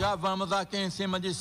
já vamos aqui em cima de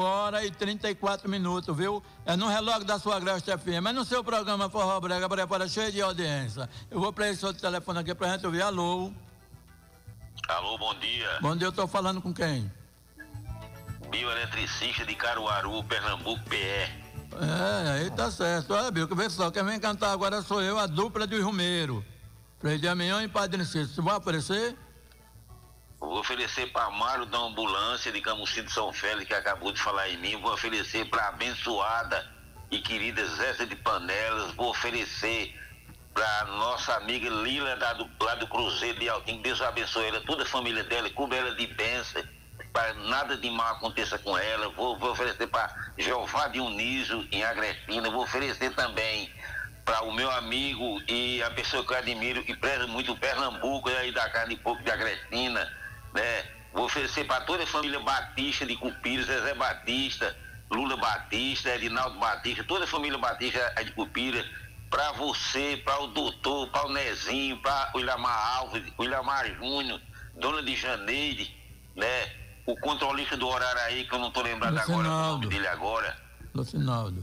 5h34, viu? É no relógio da sua Agreste FM, mas no seu programa Forró Brega Prepara, cheio de audiência. Eu vou para esse outro telefone aqui pra gente ouvir. Alô? Alô, bom dia. Bom dia, eu tô falando com quem? Bioeletricista de Caruaru, Pernambuco, PE. Aí tá certo. Olha, Bio, que vê só, quem vem cantar agora sou eu, a dupla de Rumeiro. Frei de Amião e Padre Cícero. Você vai aparecer? Vou oferecer para Mário da Ambulância de Camusim de São Félix, que acabou de falar em mim. Vou oferecer para abençoada e querida Zécia de Panelas. Vou oferecer para nossa amiga Lila lá do Cruzeiro de Altim. Deus abençoe ela, toda a família dela, cubra ela de bênção, para nada de mal aconteça com ela. Vou oferecer para Jeová de Uniso em Agrestina. Vou oferecer também para o meu amigo e a pessoa que eu admiro e prezo muito, o Pernambuco, e aí da carne de porco de Agrestina, né? Vou oferecer para toda a família Batista de Cupira, Zezé Batista, Lula Batista, Edinaldo Batista, toda a família Batista de Cupira, para você, para o doutor, para o Nezinho, para o Ilhamar Alves, o Ilhamar Júnior, Dona de Janeide, né? O controlista do horário aí, que eu não estou lembrado agora o nome dele agora. Lucinaldo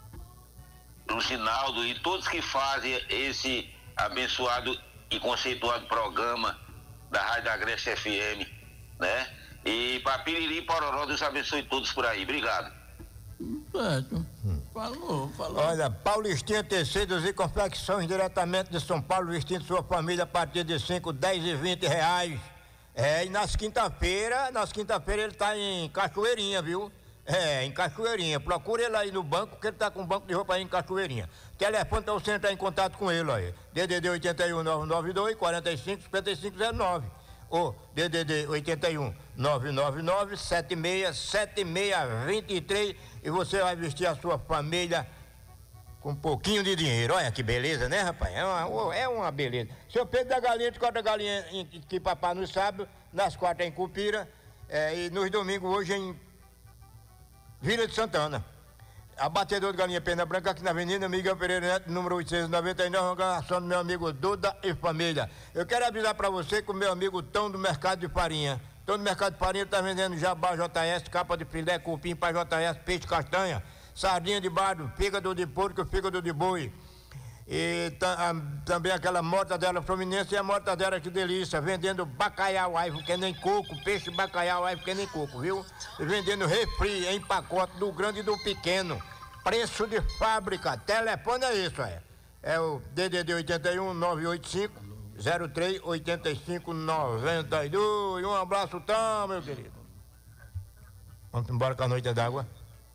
e todos que fazem esse abençoado e conceituado programa da Rádio Agreste FM, né? E para Piriri e Pororó, Deus abençoe todos por aí. Obrigado. Certo. Falou. Olha, Paulistinha Tecidos e Confecções, diretamente de São Paulo, vestindo sua família a partir de 5, 10 e 20 reais. E nas quinta-feira ele tá em Cachoeirinha, viu? Em Cachoeirinha. Procura ele aí no banco, que ele tá com um banco de roupa aí em Cachoeirinha. Telefone para você entrar em contato com ele aí. DDD 81 992 45 5509. Ou DDD 81 999 76 7623. E você vai vestir a sua família com um pouquinho de dinheiro. Olha que beleza, né, rapaz? É uma beleza. Seu Pedro da Galinha, de corta galinha que papai não sabe, nas quartas em Cupira, e nos domingos hoje em Vila de Santana. Abatedor de galinha Pena Branca, aqui na Avenida Miguel Pereira Neto, número 899, organização do meu amigo Duda e família. Eu quero avisar para você que o meu amigo Tom do Mercado de Farinha. Tom do Mercado de Farinha está vendendo jabá JS, capa de filé, cupim para JS, peixe castanha, sardinha de bardo, fígado de porco, fígado de boi. E também aquela mortadela fluminense e a mortadela que delícia, vendendo bacalhau, aivo que nem coco, peixe bacalhau, aivo que nem coco, viu? E vendendo refri em pacote do grande e do pequeno, preço de fábrica. Telefone é isso, é o DDD 81 985 03 85 92. Um abraço, Tom, meu querido. Vamos embora com a noite d'água.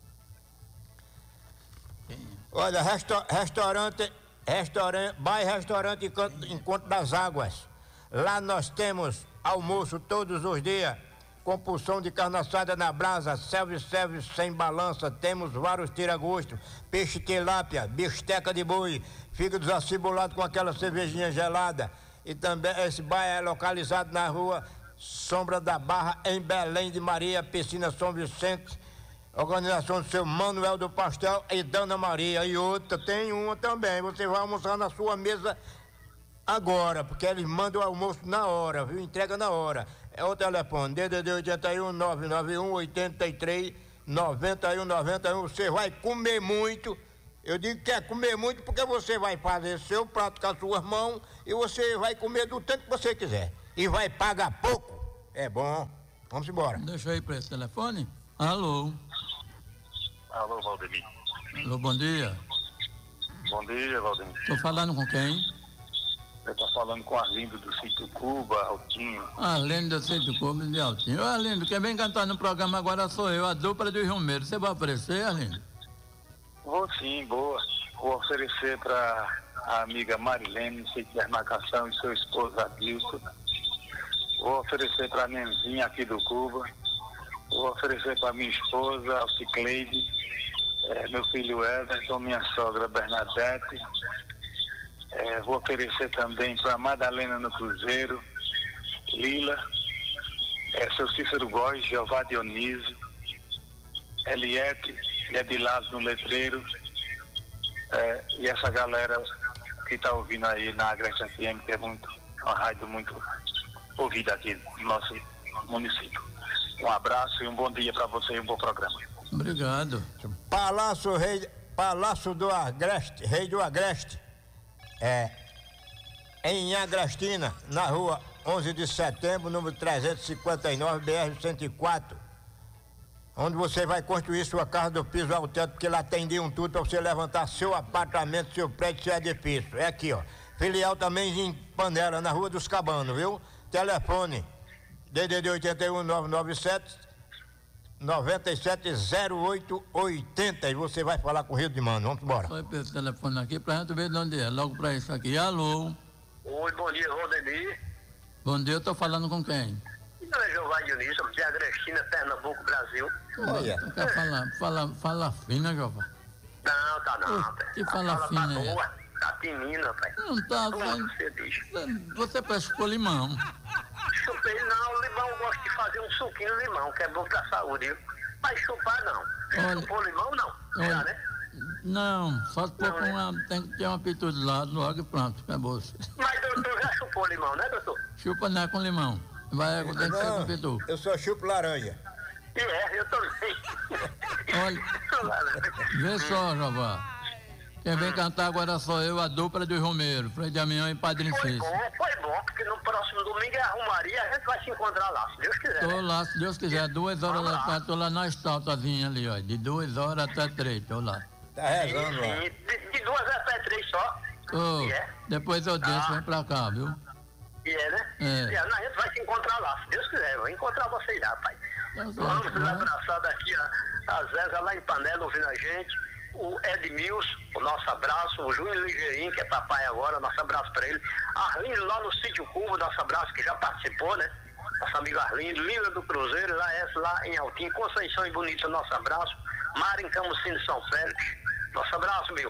Olha, restaurante Encontro das Águas. Lá nós temos almoço todos os dias, com porção de carne assada na brasa, self-service sem balança. Temos vários tira-gosto, peixe tilápia, bisteca de boi, fígados acebolados com aquela cervejinha gelada. E também esse bar é localizado na rua Sombra da Barra, em Belém de Maria, Piscina São Vicente. Organização do seu Manuel do Pastel e Dona Maria. E outra, tem uma também. Você vai almoçar na sua mesa agora, porque eles mandam o almoço na hora, viu? Entrega na hora. É o telefone, DDD 81 991 83 91 91. Você vai comer muito. Eu digo que é comer muito porque você vai fazer seu prato com as suas mãos e você vai comer do tanto que você quiser. E vai pagar pouco. É bom. Vamos embora. Deixa aí para esse telefone. Alô, Valdemir. Alô, bom dia. Bom dia, Valdemir. Tô falando com quem? Você tá falando com Arlindo do Sítio Cuba, Altinho. Arlindo do Sítio Cuba de Altinho. Ô, Arlindo, quem vem cantar no programa agora sou eu, a dupla de Rumeiro. Você vai aparecer, Arlindo? Vou sim, boa. Vou oferecer para a amiga Marilene, no sítio de Armacação, e seu esposo Adilson. Vou oferecer para a Nenzinha aqui do Cuba. Vou oferecer para minha esposa, Alcicleide, meu filho Everton, minha sogra Bernadette. Vou oferecer também para Madalena no Cruzeiro, Lila, seu Cícero Góes, Jeová Dionísio, Eliette e Edilazo no Letreiro, e essa galera que está ouvindo aí na Agreste FM, que é uma rádio muito ouvida aqui no nosso município. Um abraço e um bom dia para você e um bom programa. Obrigado. Palácio do Agreste, Rei do Agreste, em Agrestina, na rua 11 de setembro, número 359, BR-104, onde você vai construir sua casa do piso ao teto, porque lá tem de um tudo para você levantar seu apartamento, seu prédio, seu edifício. É aqui, ó. Filial também em Panela, na Rua dos Cabanos, viu? Telefone DDD 81 997 970880 e você vai falar com o Rio de Mano. Vamos embora. Foi pelo telefone aqui pra gente ver de onde é. Logo pra isso aqui. Alô? Oi, bom dia, Rodemir. Bom dia, eu tô falando com quem? Não é Jeová Dionísio, de Agrestina, Pernambuco, Brasil. Olha. Tu quer fala fina, Jeová? Não, tá não, rapaz. Que fala fina tá é? boa, tá fininha, rapaz. Não tá, Como você diz? você parece com limão. Chupei não, limão, eu gosto de fazer um suquinho de limão, que é bom pra saúde. Mas chupar não. Olha, Chupou limão não. olha, Já, né? Não, só se for com Não, tem que ter uma pitu de lado logo e pronto, acabou. Mas doutor já chupou limão, né, doutor? Chupa não é com limão. Vai, tem que ser com pitu. Eu só chupo laranja. Eu também. Olha, vê só, Jeová. Quem vem cantar agora sou eu, a dupla dos Romero, Frei Damião e Padre Cícero. Foi bom, porque no próximo domingo é a Romaria, a gente vai se encontrar lá, se Deus quiser. Tô Né? lá, se Deus quiser, 2 horas da tarde, tô lá na estaltazinha ali, ó. De 2 horas até 3, tô lá. Tá rezando lá. De 2 até 3 só. Ô, E é? depois eu desço, vem pra cá, viu? E é, né? É. A gente vai se encontrar lá, se Deus quiser. Eu vou encontrar vocês lá, pai. Vamos nos abraçar daqui a Zéza lá em Panela, ouvindo a gente. O Edmilson, o nosso abraço. O Júnior Ligeirinho, que é papai agora, nosso abraço pra ele. Arlindo lá no Sítio Cubo, nosso abraço, que já participou, né? Nosso amigo Arlindo. Lila do Cruzeiro, lá em Altinho. Conceição e Bonita, nosso abraço. Mário em Camucino, São Félix. Nosso abraço, meu.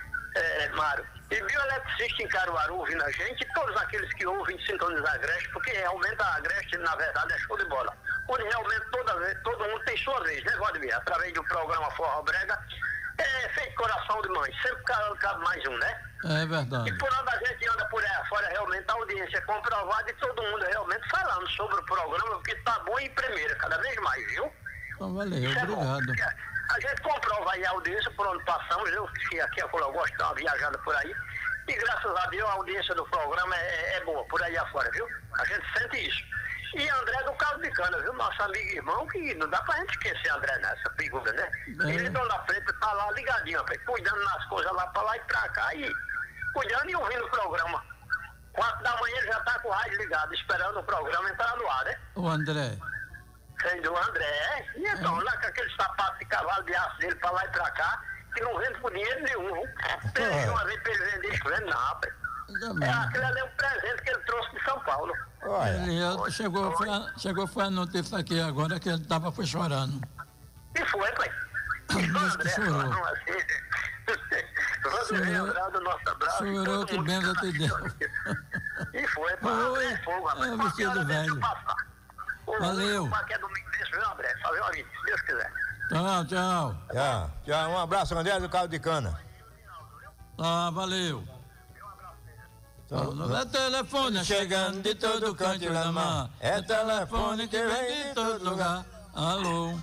Mário. E bioeletricista em Caruaru ouvindo a gente, e todos aqueles que ouvem sintonizar a Agreste, porque realmente a Agreste, na verdade, é show de bola. Onde realmente todo mundo tem sua vez, né, Vladimir? Através do programa Forró Brega, feito coração de mãe, sempre cabe mais um, né? É verdade. E por onde a gente anda por aí fora, realmente a audiência é comprovada e todo mundo realmente falando sobre o programa, porque tá bom em primeira, cada vez mais, viu? Então, valeu, Isso é bom, obrigado. porque a gente comprova aí a audiência por onde passamos, eu que aqui eu gosto de dar uma viajada por aí, e graças a Deus a audiência do programa é boa, por aí afora, viu? A gente sente isso. E André do Caldo de Cana, viu? Nosso amigo e irmão, que não dá pra gente esquecer André nessa figura, né? Ele, Dona Preta, tá lá ligadinho, rapaz, cuidando das coisas lá pra lá e pra cá, e cuidando e ouvindo o programa. 4 da manhã ele já tá com o rádio ligado, esperando o programa entrar no ar, né? O André. Do André, e então, lá com aquele sapato de cavalo de aço dele pra lá e pra cá, que não vende por dinheiro nenhum. Pede uma vez pra ele vender isso, vende não, rapaz. Aquele ali é um presente que ele trouxe de São Paulo. Ele chegou a notícia aqui agora que ele foi chorando. E foi, pai. Disse que chorou. Chorou que benza te deu. E foi, pai. Oi, é o vestido velho. Valeu. Qualquer domingo desse, viu, André? Valeu, amigo, se Deus quiser. Tchau. Tchau. Um abraço, André do Caldo de Cana. Valeu. É telefone chegando de todo canto e lama. É telefone que vem de todo lugar. Alô.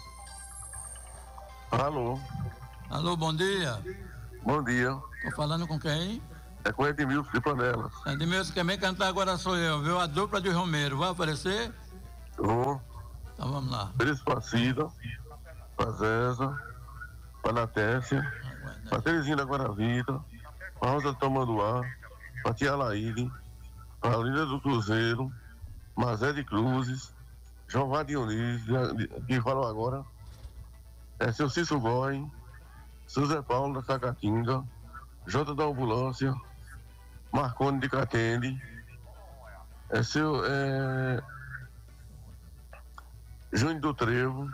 Alô, bom dia. Bom dia. Tô falando com quem? É com Edmilson de Panelas. Edmilson, quem vem cantar agora sou eu, viu? A dupla de Romero. Vai aparecer? Vou. Então vamos lá. Despacito, pra Zéza, pra Natécia, pra Terezinha da Guaravita, pra Rosa do Tamanduá, pra Tia Laíde, pra Linda do Cruzeiro, Mazé de Cruzes, Jeová Dionísio, que falou agora, seu Cício Gói, seu Zé Paulo da Cacatinga, Jota da Ambulância, Marconi de Catende, Júnior do Trevo.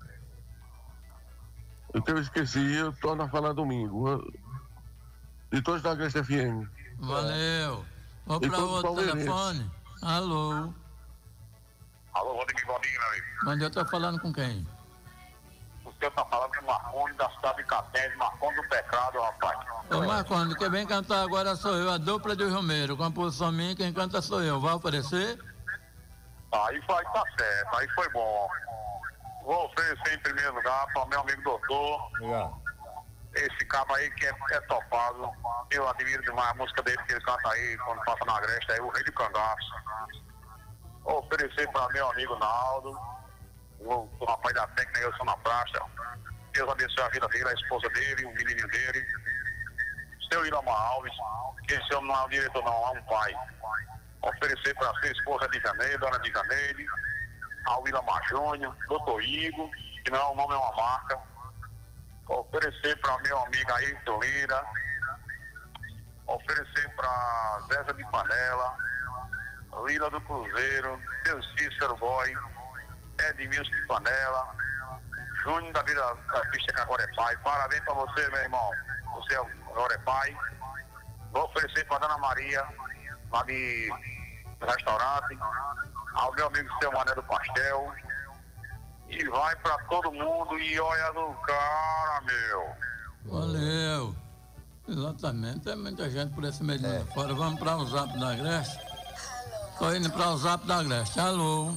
O que eu esqueci, eu torno a falar domingo. De todos da Agreste FM. Valeu. Vou para outro telefone. Alô. Alô, Rodrigo, bom dia, meu amigo. Bom dia, eu tô falando com quem? O senhor tá falando com o Marconi da cidade de Catende, Marconi do Pecado, rapaz. Ô Marconi, quem vem cantar agora sou eu, a dupla de Romero. Composição minha, quem canta sou eu. Vai aparecer? Aí vai, tá certo, aí foi bom. Vou oferecer em primeiro lugar para o meu amigo doutor. Esse cabo aí que é topado. Eu admiro demais a música dele que ele canta aí quando passa na Agreste, é o Rei do Cangaço. Vou oferecer para meu amigo Naldo, o rapaz da técnica, eu sou na praça. Deus abençoe a vida dele, a esposa dele, o menininho dele. Seu Iramar Alves, que esse homem não é um diretor não, é um pai. Oferecer para sua esposa de Janeiro, dona de Janeiro, ao Iramar Júnior, doutor Igor, que não é um nome, é uma marca. Oferecer para meu amigo Ayrton Lira. Oferecer para Zéza de Panela, Lila do Cruzeiro, seu Cícero Boy, Edmilson de Panela, Júnior da Vida da Pista que agora é pai. Parabéns para você, meu irmão. Você agora é pai. Vou oferecer para Dona Maria, lá de restaurante, ao meu amigo seu Mané do Pastel. E vai para todo mundo e olha do cara, meu. Valeu. Exatamente. Tem muita gente por esse meio de fora. Vamos para o Zap da Agreste. Estou indo para o Zap da Agreste. Alô?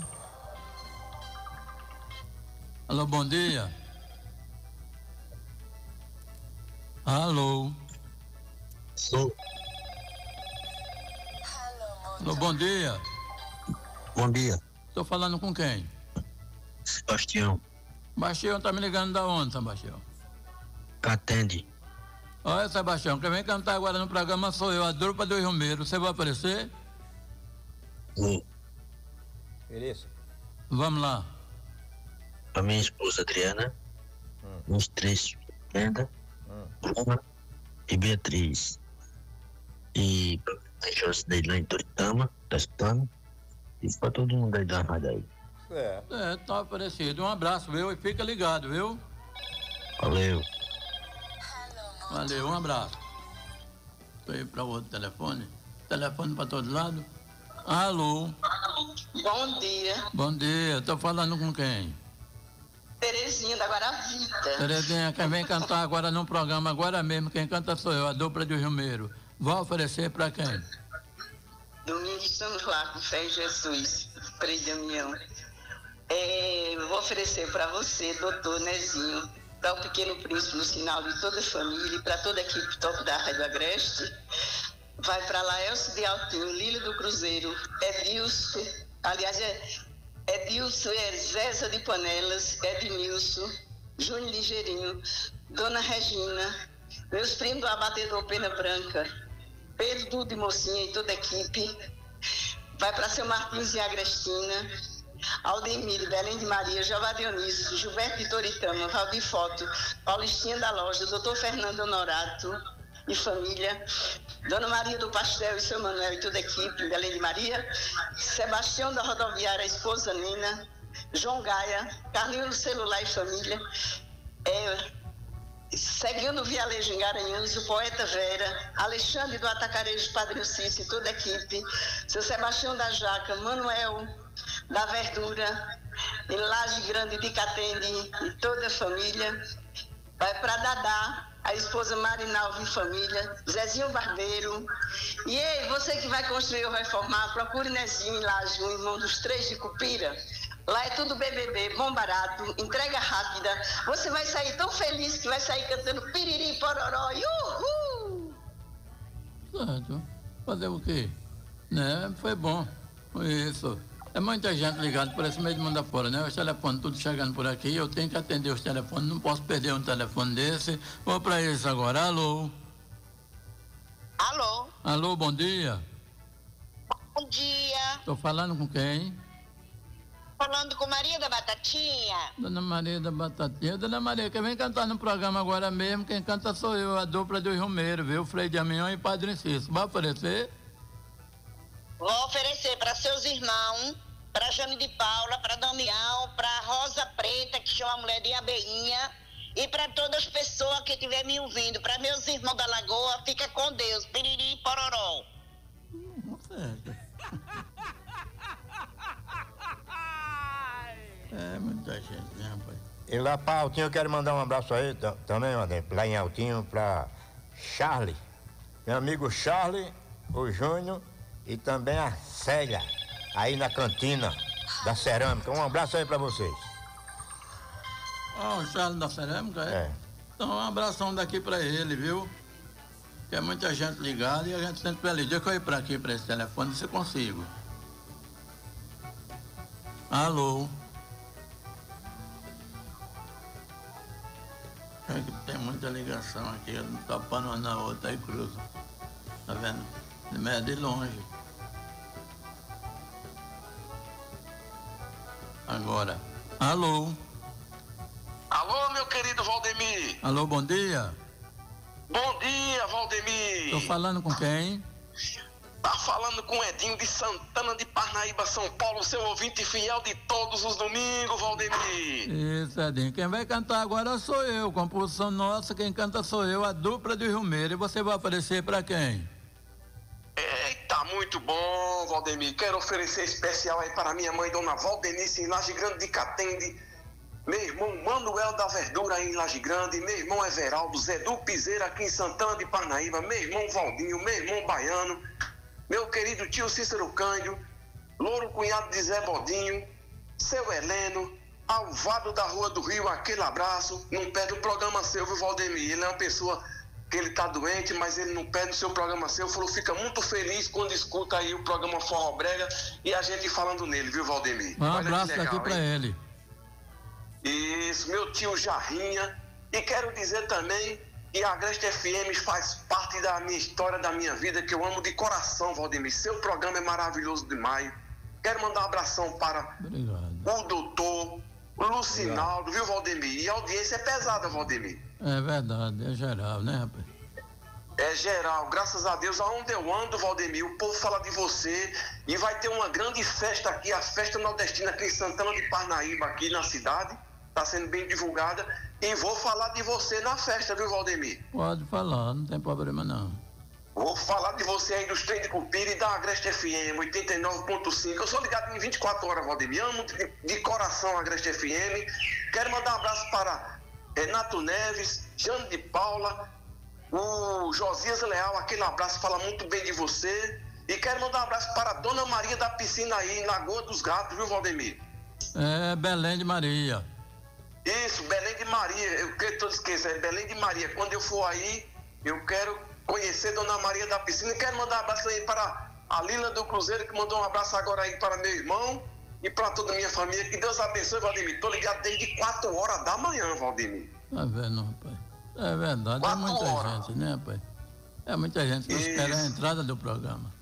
Alô, bom dia. Alô? Alô, bom dia. Bom dia. Estou falando com quem? Sebastião. Sebastião, tá me ligando da onde, Sebastião? Catende. Olha, Sebastião, quem vem cantar agora no programa sou eu, a Drupa do Romero. Você vai aparecer? Beleza. Vamos lá. A minha esposa Adriana, os três, Brenda, Bruna e Beatriz. E a chance dele lá em Toritama, tá escutando? E pra todo mundo aí da rádio aí. Tá aparecido. Um abraço, viu? E fica ligado, viu? Valeu. Valeu, um abraço. Tô aí para o outro telefone. Telefone para todo lado. Alô? Bom dia. Bom dia, tô falando com quem? Terezinha da Guaravita. Terezinha, quem vem cantar agora no programa, agora mesmo, quem canta sou eu, a Dupla do Romero. Vou oferecer para quem? Domingo estamos lá com fé em Jesus, Frei Damião. Vou oferecer para você, doutor Nezinho, para o Pequeno Príncipe, no sinal de toda a família e para toda a equipe top da Rádio Agreste. Vai para Laelcio de Altinho, Lília do Cruzeiro, Edilson, Edilson, Zéza de Panelas, Edmilson, Júnior Ligeirinho, Dona Regina, meus primos do Abatedor Pena Branca, Pedro de Mocinha e toda a equipe. Vai para seu Martins e Agrestina, Aldemir, Belém de Maria, Jeová Dionísio, Gilberto de Toritama, Valdir Foto, Paulistinha da Loja, Doutor Fernando Honorato e família, Dona Maria do Pastel e seu Manuel e toda a equipe, Belém de Maria, Sebastião da Rodoviária, a esposa Nina, João Gaia, Carlinho do Celular e família, seguindo o Vialejo em Garanhuns, o poeta Vera, Alexandre do Atacarejo, Padre Cício e toda a equipe, seu Sebastião da Jaca, Manuel da Verdura, em Laje Grande de Catende e toda a família. Vai para Dadá, a esposa Marinalva e família, Zezinho Barbeiro. E ei, você que vai construir ou reformar, procure Nezinho em Laje, um irmão dos três de Cupira. Lá é tudo BBB, bom barato, entrega rápida. Você vai sair tão feliz que vai sair cantando piriri, pororó, uhul! Certo. Fazer o quê? Né? Foi bom. Foi isso. É muita gente ligada por esse meio de mundo afora, né? Os telefones tudo chegando por aqui, eu tenho que atender os telefones, não posso perder um telefone desse. Vou para eles agora. Alô? Alô? Alô, bom dia. Bom dia. Tô falando com quem? Falando com Maria da Batatinha. Dona Maria da Batatinha. Dona Maria, quem vem cantar no programa agora mesmo, quem canta sou eu, a Dupla do Romero, viu? Frei Damião e Padre Cício. Vai oferecer? Vou oferecer para seus irmãos, para Jane de Paula, para Damião, para Rosa Preta, que chama a mulher de Abeinha, e para todas as pessoas que estiverem me ouvindo, para meus irmãos da Lagoa, fica com Deus, piriri pororó. Certo. É muita gente, né, rapaz? E lá para Altinho, eu quero mandar um abraço aí também, lá em Altinho, para Charlie, meu amigo Charlie, o Júnior e também a Célia, aí na cantina. da Cerâmica. Um abraço aí pra vocês. O Charles da Cerâmica, é? Então, um abração daqui pra ele, viu? Que é muita gente ligada e a gente sempre feliz. Deixa eu ir pra aqui, pra esse telefone, se eu consigo. Alô? É que tem muita ligação aqui, eu não topando uma na outra, aí cruza. Tá vendo? É de longe. Agora. Alô? Alô, meu querido Valdemir. Alô, bom dia. Bom dia, Valdemir. Tô falando com quem? Tá falando com Edinho de Santana de Parnaíba, São Paulo, seu ouvinte fiel de todos os domingos, Valdemir. Isso, Edinho. Quem vai cantar agora sou eu. Composição nossa, quem canta sou eu, a dupla de Rio Meiro. E você vai oferecer pra quem? Eita, muito bom, Valdemir. Quero oferecer especial aí para minha mãe, dona Valdenice, em Laje Grande de Catende. Meu irmão Manuel da Verdura aí em Laje Grande, meu irmão Everaldo, Zé do Piseira aqui em Santana de Parnaíba, meu irmão Valdinho, meu irmão Baiano, meu querido tio Cícero Cândido, Louro Cunhado de Zé Bodinho, seu Heleno, Alvado da Rua do Rio, aquele abraço. Não perde o programa seu, viu, Valdemir? Ele é uma pessoa que ele tá doente, mas ele não perde o seu programa seu. Falou, fica muito feliz quando escuta aí o programa Forró Brega e a gente falando nele, viu, Valdemir? Um abraço legal, aqui pra ele. Isso, meu tio Jarrinha. E quero dizer também que a Agreste FM faz parte da minha história, da minha vida, que eu amo de coração, Valdemir. Seu programa é maravilhoso demais. Quero mandar um abração para o doutor, o Lucinaldo, viu, Valdemir? E a audiência é pesada, Valdemir. É verdade, é geral, né, rapaz? É geral, graças a Deus, aonde eu ando, Valdemir, o povo fala de você e vai ter uma grande festa aqui, a festa nordestina aqui em Santana de Parnaíba, aqui na cidade. Está sendo bem divulgada e vou falar de você na festa, viu, Valdemir? Pode falar, não tem problema não. Vou falar de você aí dos trem de Cupira e da Agreste FM 89.5. Eu sou ligado em 24 horas, Valdemir. Amo de coração a Agreste FM. Quero mandar um abraço para Renato Neves, Jane de Paula, o Josias Leal, aquele abraço, fala muito bem de você. E quero mandar um abraço para a Dona Maria da Piscina aí, em Lagoa dos Gatos, viu, Valdemir? É Belém de Maria. Isso, Belém de Maria, eu quero todos esquecer, é Belém de Maria. Quando eu for aí, eu quero conhecer Dona Maria da Piscina. Quero mandar um abraço aí para a Lila do Cruzeiro, que mandou um abraço agora aí para meu irmão e para toda a minha família. Que Deus abençoe, Valdemir. Tô ligado desde 4 horas da manhã, Valdemir. Tá vendo, rapaz? É verdade, é muita gente, né, rapaz? É muita gente que espera a entrada do programa.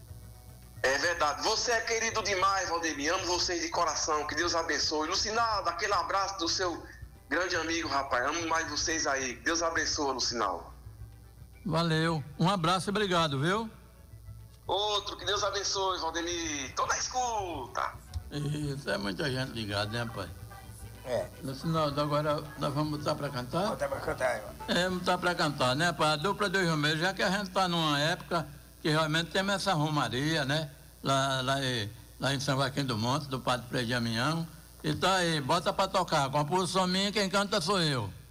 É verdade. Você é querido demais, Valdemir. Amo vocês de coração. Que Deus abençoe. Lucinaldo, aquele abraço do seu grande amigo, rapaz. Amo mais vocês aí. Que Deus abençoe, Lucinaldo. Valeu. Um abraço e obrigado, viu? Outro. Que Deus abençoe, Valdemir. Tô na escuta. Isso, é muita gente ligada, né, pai? Lucinaldo, agora nós vamos botar pra cantar? Botar pra cantar, vamos botar pra cantar, né, pai? A dupla do Rio Meiro, já que a gente tá numa época que realmente tem essa romaria, né? Lá em São Joaquim do Monte, do Padre Frei de Amião. E tá aí, bota pra tocar. Composição minha, quem canta sou eu.